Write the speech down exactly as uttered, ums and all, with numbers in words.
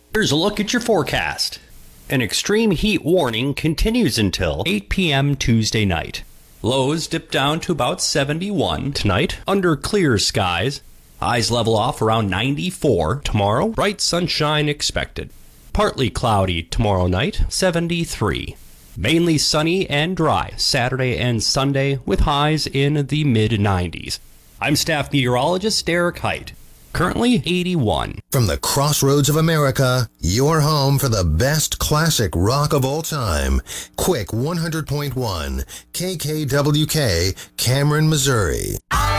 Here's a look at your forecast. An extreme heat warning continues until eight p.m. Tuesday night. Lows dip down to about seventy-one tonight under clear skies. Highs level off around ninety-four tomorrow. Bright sunshine expected. Partly cloudy tomorrow night, seventy-three. Mainly sunny and dry Saturday and Sunday with highs in the mid nineties. I'm staff meteorologist Derek Height. Currently eighty-one. From the crossroads of America, your home for the best classic rock of all time. Quick one hundred point one, K K W K, Cameron, Missouri.